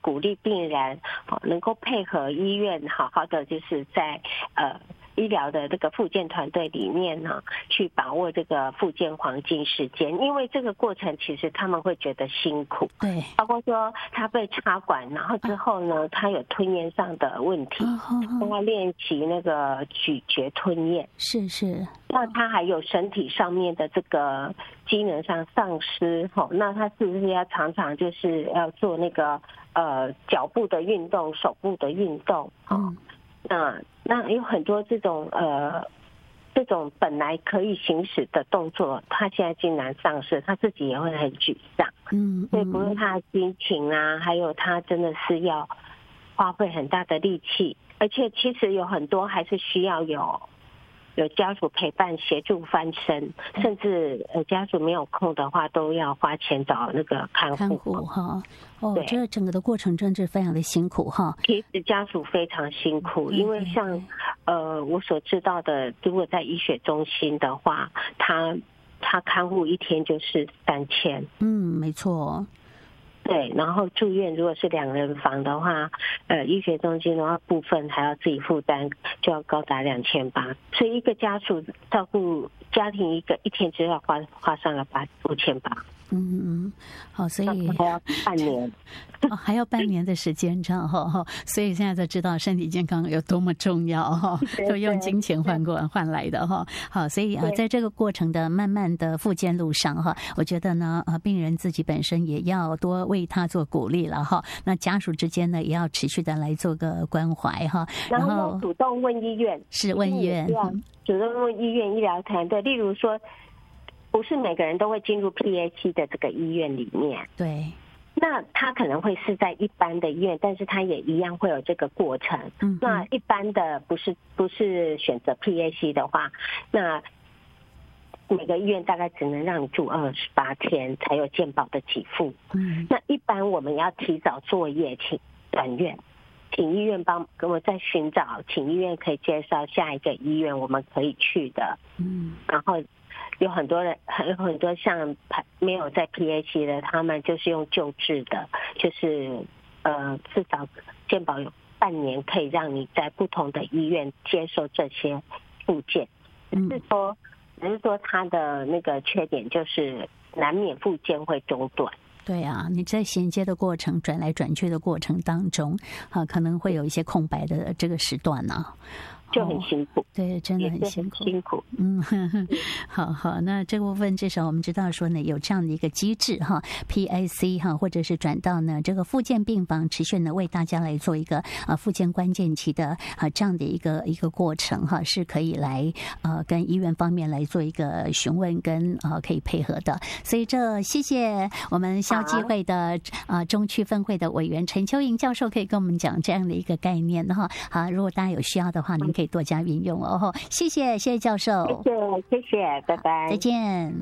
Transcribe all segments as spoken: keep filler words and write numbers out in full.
鼓励病人好能够配合医院，好好的就是在呃。医疗的这个复健团队里面呢，去把握这个复健黄金时间，因为这个过程其实他们会觉得辛苦， 对， 包括说他被插管，然后之后呢，他有吞咽上的问题，他要练习那个咀嚼吞咽， 是是， 那他还有身体上面的这个机能上丧失，吼，那他是不是要常常就是要做那个呃脚部的运动、手部的运动，嗯。那那有很多这种呃，这种本来可以行使的动作，他现在竟然丧失，他自己也会很沮丧。嗯，所以不论他的心情啊，还有他真的是要花费很大的力气，而且其实有很多还是需要有有家属陪伴协助翻身，甚至呃家属没有空的话，都要花钱找那个看护。看护哈，哦，这整个的过程真是非常的辛苦哈。 其实家属非常辛苦，因为像呃我所知道的，如果在医学中心的话，他他看护一天就是三千。 嗯，没错。 对，然后住院如果是两人房的话，呃，医学中心的话部分还要自己负担，就要高达两千八。所以一个家属照顾家庭一个一天只要花花上了八五千八。嗯嗯，好，所以还要半年， 哦，还要半年的时间，这样哈，所以现在才知道身体健康有多么重要哈，都用金钱换过换来的哈。好，所以啊，在这个过程的慢慢的复健路上哈，我觉得呢，呃，病人自己本身也要多为他做鼓励了哈。那家属之间呢，也要持续的来做个关怀哈， 然后主动问医院， 是问医院， 主动问医院医疗团队，例如说。不是每个人都会进入 P A C 的这个医院里面， 对， 那他可能会是在一般的医院，但是他也一样会有这个过程。嗯，那一般的不是不是选择 P A C 的话，那每个医院大概只能让你住二十八天才有健保的给付。嗯，那一般我们要提早作业，请转院，请医院帮跟我再寻找，请医院可以介绍下一个医院我们可以去的。嗯，然后。有很多人，有很多像没有在 P A C 的，他们就是用救治的，就是呃，至少健保有半年可以让你在不同的医院接受这些复健。只是说，只是说他的那个缺点就是难免复健会中断。 对啊，你在衔接的过程、转来转去的过程当中，啊，可能会有一些空白的这个时段呢、啊。 就很辛苦、哦， 对，真的很辛苦， 辛苦。 嗯，呵呵好好，那这个部分至少我们知道说呢，有这样的一个机制哈 ，P A C 哈，或者是转到呢这个复健病房，持续呢为大家来做一个啊复健关键期的啊这样的一个一个过程哈，是可以来呃跟医院方面来做一个询问跟呃可以配合的。所以这谢谢我们校际会的啊中区分会的委员陈秋莹教授，可以跟我们讲这样的一个概念哈。好，如果大家有需要的话，您可以多加运用哦。谢谢，谢谢教授， 谢谢，谢谢，拜拜， 再见。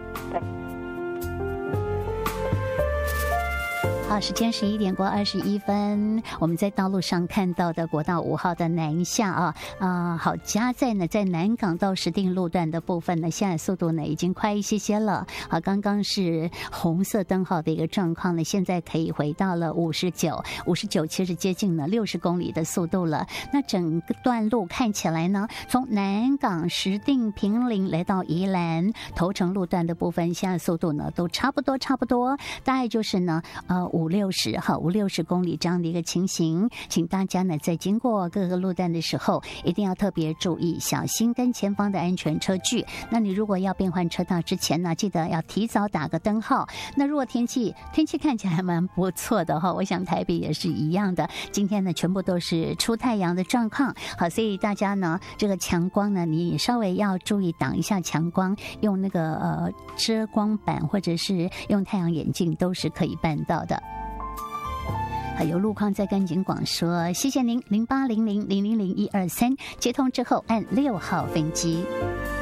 好，时间十一点过二十一分，我们在道路上看到的国道五号的南下啊啊、呃，好加在呢，在南港到石碇路段的部分呢，现在速度呢已经快一些些了。好，刚刚是红色灯号的一个状况呢，现在可以回到了五十九，五十九其实接近了六十公里的速度了。那整个段路看起来呢，从南港、石碇、坪林来到宜兰头城路段的部分，现在速度呢都差不多，差不多，大概就是呢呃。五六十哈，五六十公里这样的一个情形，请大家呢在经过各个路段的时候，一定要特别注意，小心跟前方的安全车距。那你如果要变换车道之前呢，记得要提早打个灯号。那如果天气天气看起来还蛮不错的哈，我想台北也是一样的。今天呢，全部都是出太阳的状况，好，所以大家呢，这个强光呢，你稍微要注意挡一下强光，用那个呃遮光板或者是用太阳眼镜都是可以办到的。还有路况在跟警广说，谢谢您零八零零零零零一二三接通之后按六号分机。